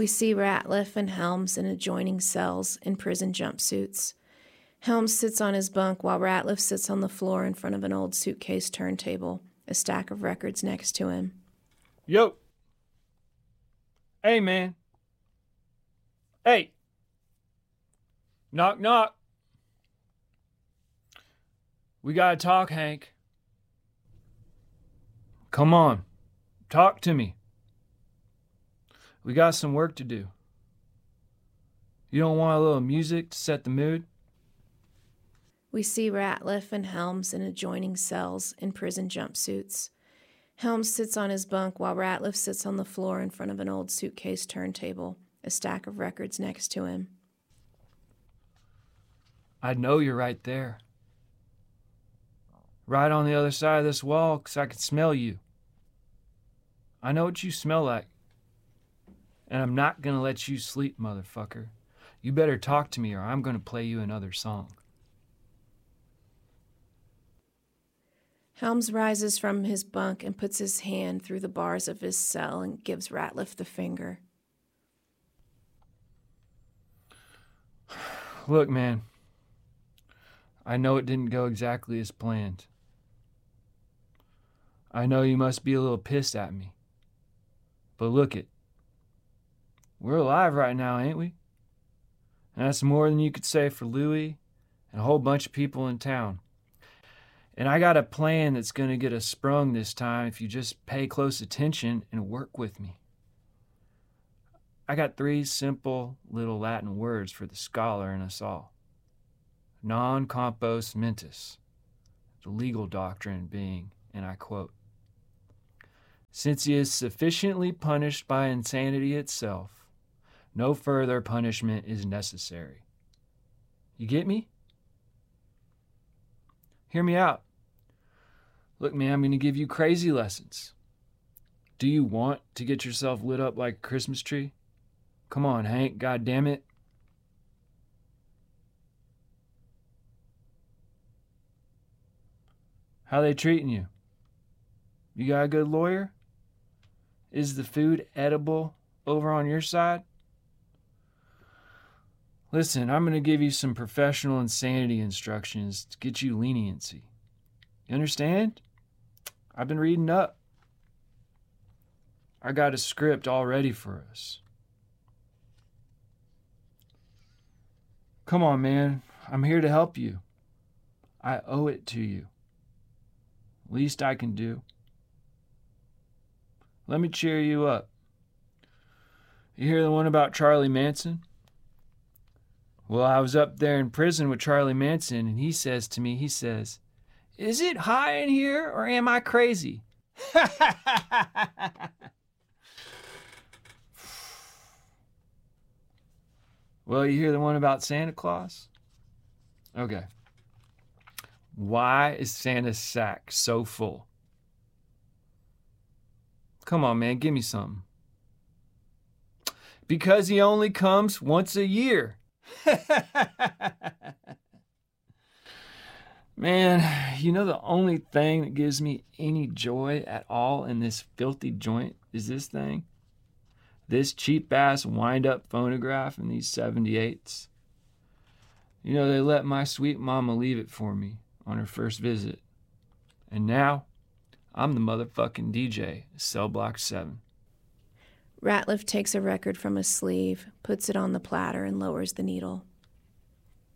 We see Ratliff and Helms in adjoining cells in prison jumpsuits. Helms sits on his bunk while Ratliff sits on the floor in front of an old suitcase turntable, a stack of records next to him. Yo. Hey, man. Hey. Knock, knock. We gotta talk, Hank. Come on. Talk to me. We got some work to do. You don't want a little music to set the mood? We see Ratliff and Helms in adjoining cells in prison jumpsuits. Helms sits on his bunk while Ratliff sits on the floor in front of an old suitcase turntable, a stack of records next to him. I know you're right there. Right on the other side of this wall, 'cause I can smell you. I know what you smell like. And I'm not gonna let you sleep, motherfucker. You better talk to me or I'm gonna play you another song. Helms rises from his bunk and puts his hand through the bars of his cell and gives Ratliff the finger. Look, man. I know it didn't go exactly as planned. I know you must be a little pissed at me. But look it. We're alive right now, ain't we? And that's more than you could say for Louie and a whole bunch of people in town. And I got a plan that's going to get us sprung this time if you just pay close attention and work with me. I got 3 simple little Latin words for the scholar in us all. Non compos mentis, the legal doctrine being, and I quote, since he is sufficiently punished by insanity itself, no further punishment is necessary. You get me? Hear me out. Look, man, I'm going to give you crazy lessons. Do you want to get yourself lit up like a Christmas tree? Come on, Hank, God damn it. How they treating you? You got a good lawyer? Is the food edible over on your side? Listen, I'm going to give you some professional insanity instructions to get you leniency. You understand? I've been reading up. I got a script all ready for us. Come on, man. I'm here to help you. I owe it to you. Least I can do. Let me cheer you up. You hear the one about Charlie Manson? Well, I was up there in prison with Charlie Manson, and he says to me, is it high in here, or am I crazy? Well, you hear the one about Santa Claus? Okay. Why is Santa's sack so full? Come on, man, give me something. Because he only comes once a year. Man, you know the only thing that gives me any joy at all in this filthy joint is this thing. This cheap-ass wind-up phonograph and these 78s. You know, they let my sweet mama leave it for me on her first visit. And now, I'm the motherfucking DJ, Cell Block 7. Ratliff takes a record from his sleeve, puts it on the platter, and lowers the needle.